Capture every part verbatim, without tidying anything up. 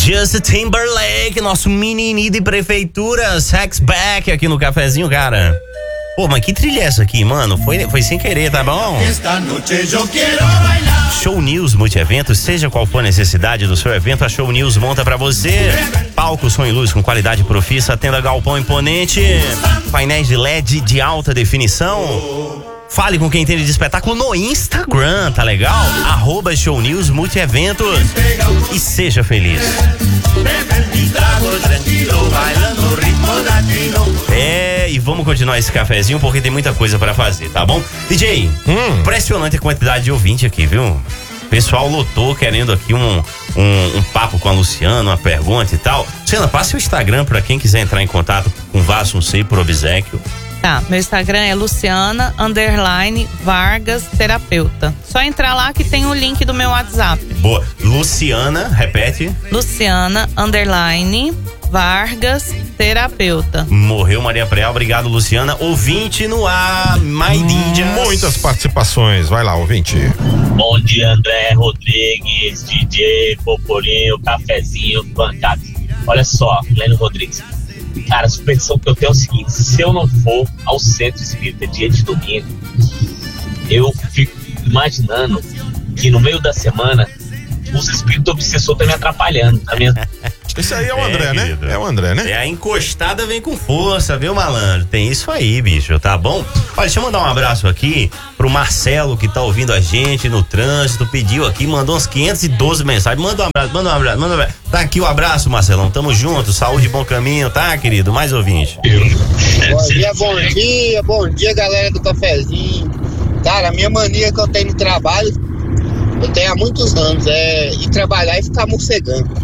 Justin Timberlake, nosso menininho de prefeitura, Sex Back aqui no cafezinho, cara. Pô, mas que trilha é essa aqui, mano? Foi, foi sem querer, tá bom? Show News Multieventos, seja qual for a necessidade do seu evento, a Show News monta pra você. Palco, som e luz com qualidade profissa, tenda galpão imponente, painéis de L E D de alta definição. Fale com quem entende de espetáculo no Instagram, tá legal? Arroba Show News Multieventos e seja feliz. É, e vamos continuar esse cafezinho porque tem muita coisa pra fazer, tá bom? D J, hum. impressionante a quantidade de ouvinte aqui, viu? O pessoal lotou querendo aqui um, um, um papo com a Luciana, uma pergunta e tal. Luciana, passe o Instagram pra quem quiser entrar em contato com o Vasco, não sei, por obséquio. Tá, meu Instagram é Luciana underline Vargas Terapeuta. Só entrar lá que tem o link do meu WhatsApp. Boa. Luciana, repete. Luciana underline Vargas Terapeuta. Morreu Maria Preal, obrigado Luciana. Ouvinte no ar, My Ninjas. Muitas participações, vai lá, ouvinte. Bom dia, André Rodrigues, D J, Popolinho, Cafezinho, bancada. Olha só, Lênin Rodrigues. Cara, a suspensão que eu tenho é o seguinte: se eu não for ao centro espírita dia de domingo, eu fico imaginando que no meio da semana os espíritos obsessores estão me atrapalhando, tá mesmo? Esse aí é o André, é, né? Querido. É o André, né? É, a encostada vem com força, viu, malandro? Tem isso aí, bicho, tá bom? Olha, deixa eu mandar um abraço aqui pro Marcelo, que tá ouvindo a gente no trânsito, pediu aqui, mandou uns quinhentas e doze mensagens. Manda um abraço, manda um abraço, manda um abraço. Tá aqui o abraço, Marcelão, tamo junto, saúde e bom caminho, tá, querido? Mais ouvinte. Bom dia, bom dia, bom dia, galera do cafezinho. Cara, a minha mania que eu tenho no trabalho, eu tenho há muitos anos, é ir trabalhar e ficar morcegando.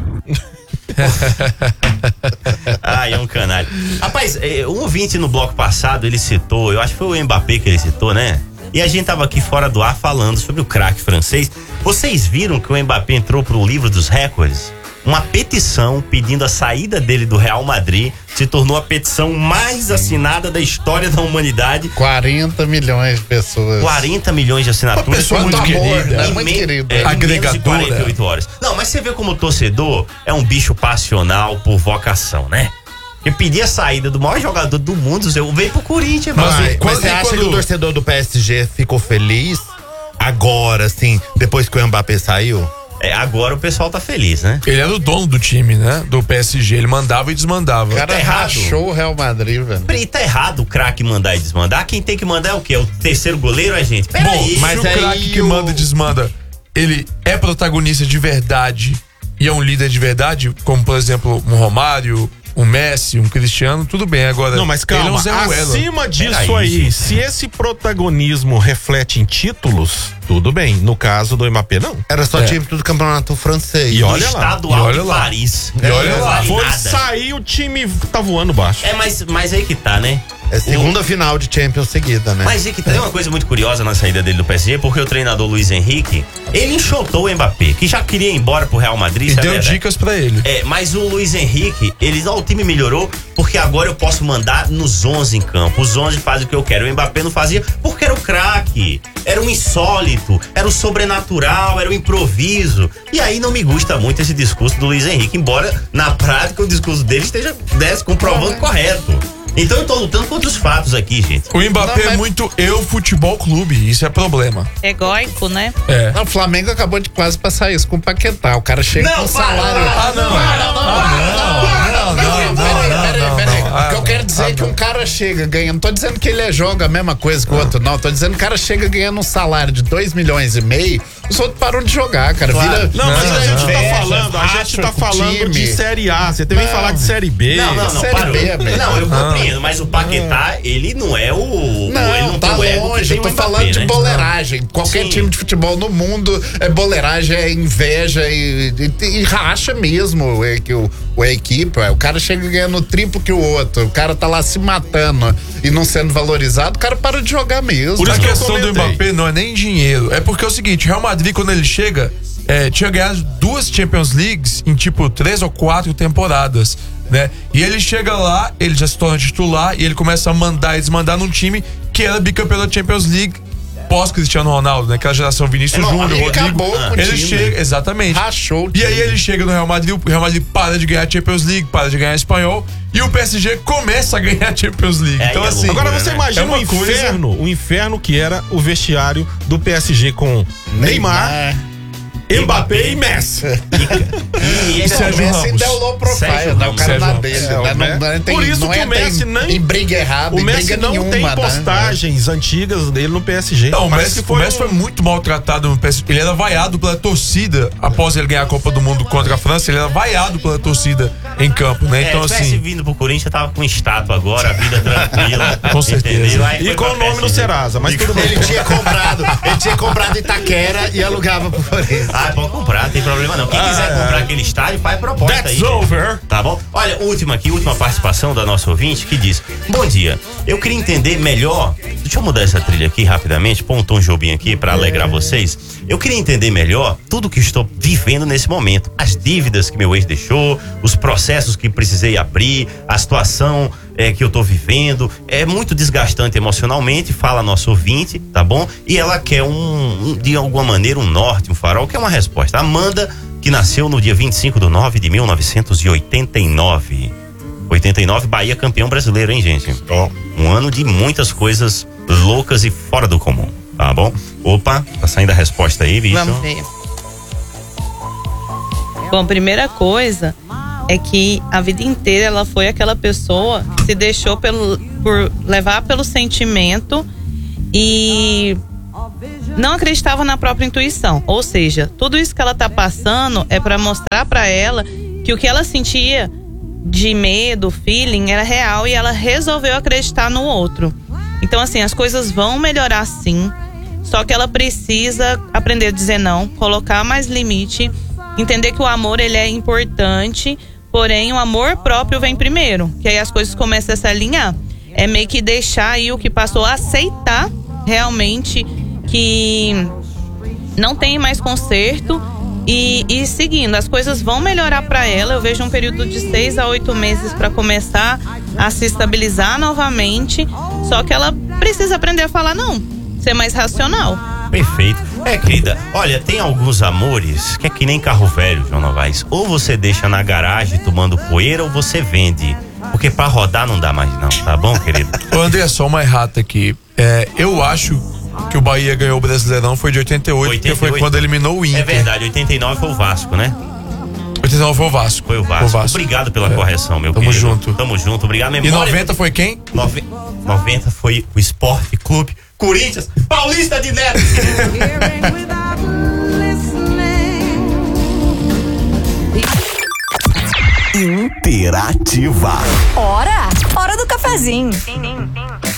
Ai, é um canalha. Rapaz, um ouvinte no bloco passado, ele citou, eu acho que foi o Mbappé que ele citou, né? E a gente tava aqui fora do ar falando sobre o craque francês. Vocês viram que o Mbappé entrou pro livro dos recordes? Uma petição pedindo a saída dele do Real Madrid se tornou a petição mais assinada da história da humanidade. quarenta milhões de pessoas. quarenta milhões de assinaturas. Uma pessoa muito querida. É muito querida. É, agregadora. quarenta e oito horas. Não, mas você vê como o torcedor é um bicho passional por vocação, né? Porque pedir a saída do maior jogador do mundo, eu veio pro Corinthians. Mas, mas, mas você acha quando... que o torcedor do P S G ficou feliz agora, assim, depois que o Mbappé saiu? É, agora o pessoal tá feliz, né? Ele era o dono do time, né? Do P S G, ele mandava e desmandava. O cara tá rachou o Real Madrid, velho. E tá errado o craque mandar e desmandar. Quem tem que mandar é o quê? O terceiro goleiro é a gente. Pera Bom, aí, mas o craque que o... manda e desmanda, ele é protagonista de verdade e é um líder de verdade, como por exemplo um Romário, um Messi, um Cristiano, tudo bem. Agora, não, mas calma, ele é um Zé acima disso aí, aí se esse protagonismo reflete em títulos, tudo bem. No caso do Mbappé, não. Era só é. time do campeonato francês. E olha lá. Estadual e olha de lá. Paris. E olha é, lá. Foi sair, o time tá voando baixo. É, mas, mas aí que tá, né? É segunda o... final de Champions seguida, né? Mas é que tem uma coisa muito curiosa na saída dele do P S G, porque o treinador Luiz Henrique, ele enxotou o Mbappé, que já queria ir embora pro Real Madrid. E deu é dicas pra ele. É, mas o Luiz Henrique, ele, ó, o time melhorou, porque agora eu posso mandar nos onze em campo. Os onze fazem o que eu quero. O Mbappé não fazia porque era o craque, era o insólito, era o sobrenatural, era o improviso. E aí não me gusta muito esse discurso do Luiz Henrique, embora na prática o discurso dele esteja desse, comprovando é. correto. Então eu tô lutando contra os fatos aqui, gente. O Mbappé não, é muito eu futebol clube, isso é problema. Egóico, né? É. Não, o Flamengo acabou de quase passar isso com o Paquetá. O cara chega não, com salário. Ah, não. Ah, não, não, não, não, não. Peraí, peraí. O que eu quero dizer é que um cara chega ganhando. Não tô dizendo que ele joga a mesma coisa que o outro, não. Tô dizendo que o cara chega ganhando um salário de dois milhões e meio. Os outros param de jogar, cara. Claro. Vira, não, mas vira a gente inveja, tá falando, a gente tá falando de Série A. Você também falar de Série B. Não, não, não. Série Parou. B, mesmo. Não, eu compreendo, mas o Paquetá, ele não é o. Não, ele não tá tem o ego longe. que tem Eu tô o Mbappé, falando de né? boleiragem. Qualquer Sim. time de futebol no mundo é boleiragem, é inveja e, e, e racha mesmo é, que o, o a equipe. É, o cara chega ganhando o triplo que o outro. O cara tá lá se matando e não sendo valorizado. O cara para de jogar mesmo. Por isso a questão do Mbappé não é nem dinheiro. É porque é o seguinte: Real Madrid, quando ele chega, É, tinha ganhado duas Champions Leagues em tipo três ou quatro temporadas, né? E ele chega lá, ele já se torna titular e ele começa a mandar e desmandar num time que era bicampeão da Champions League pós-Cristiano Ronaldo, né? Aquela geração Vinícius Não, Júnior, ali Rodrigo. acabou com o Ele time. chega, exatamente. Rachou o E aí time. ele chega no Real Madrid, o Real Madrid para de ganhar a Champions League, para de ganhar espanhol, e o P S G começa a ganhar a Champions League. É, então, aí é assim. Agora loucura, você né? imagina É uma o inferno, coisa- o inferno que era o vestiário do P S G com Neymar, Mbappé e Messi. E, e Isso é O Messi ainda é o low profile, Sérgio né? O Ramos. cara Sérgio na Ramos. dele, É, né? o Não, Messi- não tem, Por isso não que é o Messi tem, nem- em briga errada, O em Messi briga não nenhuma, tem né? postagens antigas dele no P S G. Não, o Parece Messi, que o Messi foi muito maltratado no P S G. Ele era vaiado pela torcida após ele ganhar a Copa do Mundo contra a França. Ele era vaiado pela torcida em campo, né? É, Então, se tivesse assim. vindo pro Corinthians, tava com estátua agora, a vida tranquila. Com certeza. entendeu? Aí E foi com pra o nome P S G. no Serasa, mas tudo bem. Ele tinha comprado, ele tinha comprado Itaquera e alugava pro Corinthians. Ah, pode comprar, não tem problema não. Quem quiser comprar aquele estádio, faz proposta That's aí. over. Tá bom? Olha, última aqui, última participação da nossa ouvinte que diz: bom dia, eu queria entender melhor. Deixa eu mudar essa trilha aqui rapidamente, pôr um Tom Jobim aqui pra alegrar vocês. Eu queria entender melhor tudo que estou vivendo nesse momento. As dívidas que meu ex deixou, os processos que precisei abrir, a situação é, que eu tô vivendo. É muito desgastante emocionalmente, fala a nossa ouvinte, tá bom? E ela quer um, um, de alguma maneira, um norte, um farol, quer uma resposta. Amanda, que nasceu no dia vinte e cinco de nove de mil novecentos e oitenta e nove. oitenta e nove, Bahia campeão brasileiro, hein, gente? Ó, um ano de muitas coisas loucas e fora do comum, tá bom? Opa, tá saindo a resposta aí, bicho. Vamos ver. Bom, primeira coisa é que a vida inteira ela foi aquela pessoa que se deixou pelo, por levar pelo sentimento e não acreditava na própria intuição. Ou seja, tudo isso que ela tá passando é para mostrar para ela que o que ela sentia de medo, feeling, era real e ela resolveu acreditar no outro. Então, assim, as coisas vão melhorar sim, só que ela precisa aprender a dizer não, colocar mais limite, entender que o amor, ele é importante, porém o amor próprio vem primeiro, que aí as coisas começam a se alinhar. É meio que deixar aí o que passou, aceitar realmente que não tem mais conserto e, e seguindo, as coisas vão melhorar para ela. Eu vejo um período de seis a oito meses para começar a se estabilizar novamente, só que ela precisa aprender a falar não, ser mais racional. Perfeito. É, querida, olha, tem alguns amores que é que nem carro velho, João Novaes. Ou você deixa na garagem tomando poeira ou você vende. Porque pra rodar não dá mais não, tá bom, querido? Ô, André, só uma errata aqui. É, eu acho que o Bahia ganhou o Brasileirão foi de oitenta e oito, oitenta e oito. porque foi quando eliminou o Inter. É verdade, oitenta e nove foi o Vasco, né? oitenta e nove foi o Vasco. Foi o Vasco. Obrigado pela É. correção, meu Tamo querido. junto. Tamo junto, obrigado. E Memória... noventa foi quem? Nove... noventa foi o Esporte Clube Corinthians Paulista de Neto. Interativa. Hora! Hora do cafezinho.